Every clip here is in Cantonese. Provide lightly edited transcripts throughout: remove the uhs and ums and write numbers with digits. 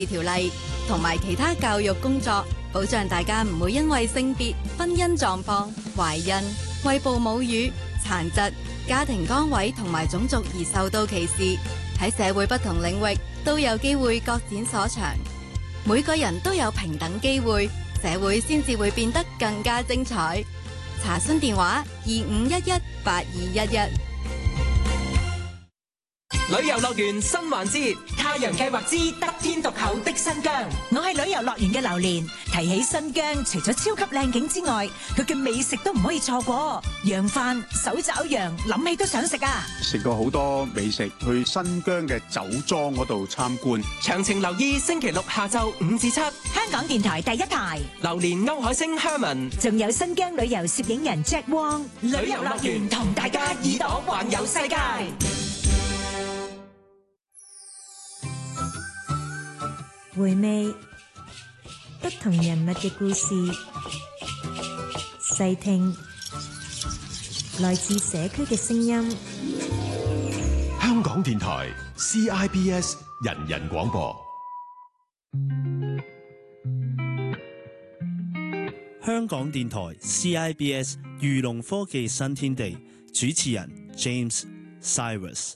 條例同埋其他教育工作，保障大家唔會因為性別、婚姻狀況、懷孕、餵哺母乳、殘疾、家庭崗位同埋種族而受到歧視。喺社會不同領域都有機會各展所長，每個人都有平等機會，社會先至會變得更加精彩。查詢電話25118211。 旅遊樂園新環節，太陽計劃之得天獨厚的新疆。 我係旅遊樂園嘅榴蓮，提起新疆，除咗超級靚景之外，佢嘅美食都唔可以錯過。羊飯、手抓羊，諗起都想食啊！ 食過好多美食，去新疆嘅酒莊嗰度參觀。 詳情留意星期六下晝5至7，香港電台第一台。 榴蓮、歐海星、Herman， 仲有新疆旅遊攝影人 Jack Wong。 旅遊樂園同大家耳朵環遊世界。 回味不同人物嘅故事，細聽來自社區嘅聲音。 香港電台 CIBS 人人廣播， 香港電台 CIBS 漁農科技新天地，主持人 James Cyrus。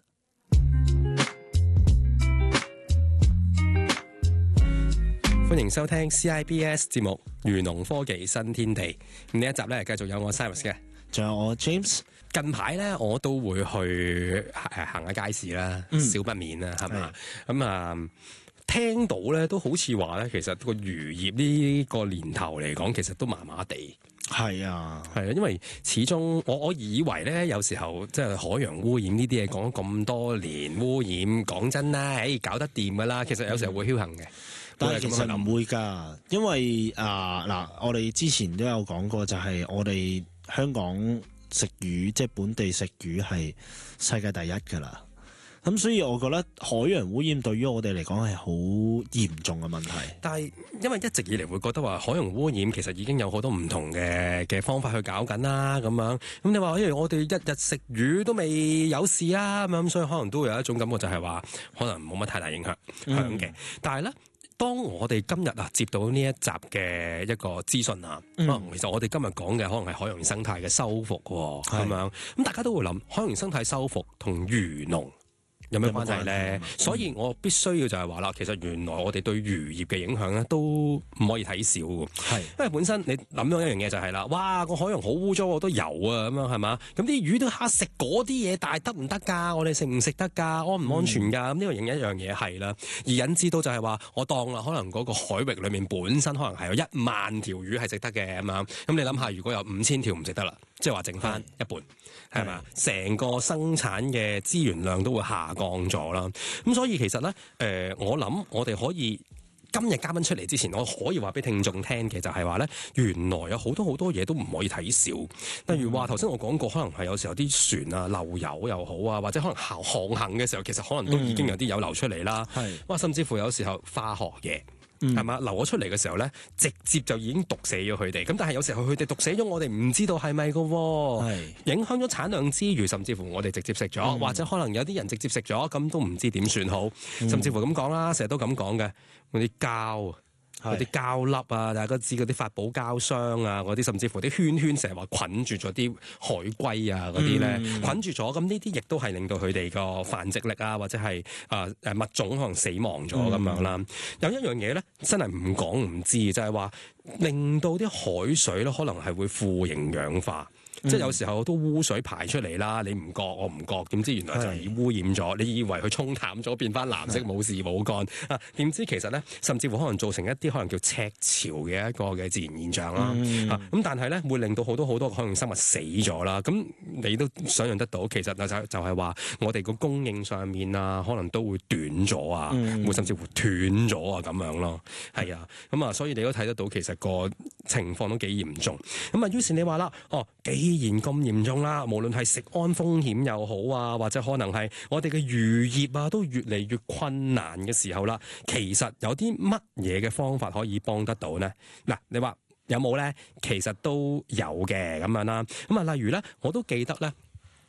歡迎收聽 CIBS 節目《漁農科技新天地》。呢一集咧，繼續有我 Cyrus 嘅， 仲有我 James。 近排咧，我都會去行下街市啦，少不免啦，係嘛？咁啊，聽到咧都好似話咧，其實個漁業呢個年頭嚟講，其實都麻麻地。 係啊， 因為始終我以為咧，有時候即係海洋污染呢啲嘢講咗咁多年，污染講真啦，搞得掂噶啦。其實有時候會僥倖嘅。 但係其實唔會㗎，因為我哋之前都有講過，就係我哋香港食魚，即係本地食魚係世界第一㗎啦。咁所以我覺得海洋污染對於我哋嚟講係好嚴重嘅問題。 但係因為一直以嚟會覺得話海洋污染其實已經有好多唔同嘅方法去搞緊啦，咁樣。咁你話我哋一日食魚都未有事啊，咁所以可能都會有一種感覺就係話可能冇乜太大影響嘅。但係咧，當我哋今日接到呢一集嘅一個資訊啊，其實我哋今日講嘅可能係海洋生態嘅修復咁樣，咁大家都會諗海洋生態修復同漁農有咩關係咧？所以我必須要就係話啦，其實原來我哋對漁業嘅影響咧都唔可以睇少嘅。係，因為本身你諗到一樣嘢就係啦，哇個海洋好污糟，我都游啊咁樣係嘛？咁啲魚都嚇食嗰啲嘢，但係得唔得㗎？我哋食唔食得㗎？安唔安全㗎？咁呢個另一樣嘢係啦，而引致到就係話我當啦，可能嗰個海域裡面本身可能係有1萬條魚係食得嘅咁樣。咁你諗下，如果有5000條唔食得啦，即係話剩翻一半。係嘛？成個生產嘅資源量都會下降咗啦。咁所以其實咧，我諗我哋可以今日嘉賓出嚟之前，我可以話俾聽眾聽嘅就係話咧，原來有好多嘢都唔可以睇少。例如話頭先我講過，可能係有時候啲船啊漏油又好啊，或者可能航行嘅時候，其實可能都已經有啲油流出嚟啦。哇，甚至乎有時候化學嘢。係嘛？流咗出嚟嘅時候咧，直接就已經毒死咗佢哋。咁但係有時候佢哋毒死咗，我哋唔知道係咪㗎，影響咗產量之餘，甚至乎我哋直接食咗，或者可能有啲人直接食咗，咁都唔知點算好。甚至乎咁講啦，成日都咁講嘅嗰啲膠。嗰啲膠粒啊，大家知嗰啲發泡膠箱啊，嗰啲甚至乎啲圈成日話捆住咗啲海龜啊嗰啲咧，捆住咗，咁呢啲亦都係令到佢哋個繁殖力啊，或者係物種可能死亡咗咁樣啦。有一樣嘢咧，真係唔講唔知，就係話令到啲海水咧，可能係會富營養化。即係有時候都污水排出嚟啦，你唔覺我唔覺，點知原來就係污染咗。你以為佢沖淡咗變翻藍色冇事冇乾啊？點知其實咧，甚至乎可能造成一啲可能叫赤潮嘅一個嘅自然現象啦。咁但係咧會令到好多海洋生物死咗啦。咁你都想象得到，其實就係話我哋個供應上面啊，可能都會短咗啊，會甚至乎斷咗啊咁樣咯。係啊，咁啊，所以你都睇得到其實個情況都幾嚴重。咁啊，於是你話啦，既然咁嚴重啦，無論係食安風險又好啊，或者可能係我哋嘅漁業啊，都越嚟越困難嘅時候啦，其實有啲乜嘢嘅方法可以幫得到呢？嗱，你話有冇呢？其實都有嘅咁樣啦。咁啊，例如呢，我都記得呢。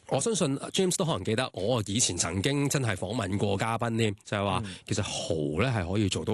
我相信 James 都可能記得，我以前曾經真係訪問過嘉賓添，就係話其實蠔咧係可以做到